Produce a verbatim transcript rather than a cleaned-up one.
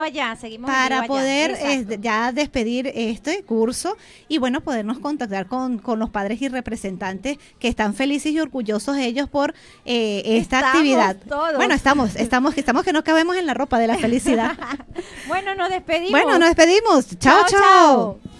Ya, seguimos para poder eh, ya despedir este curso y bueno, podernos contactar con, con los padres y representantes que están felices y orgullosos ellos por eh, esta estamos actividad. Todos. Bueno, estamos, estamos, estamos que no cabemos en la ropa de la felicidad. Bueno, nos despedimos. Bueno, nos despedimos. Chao, chao. Chao.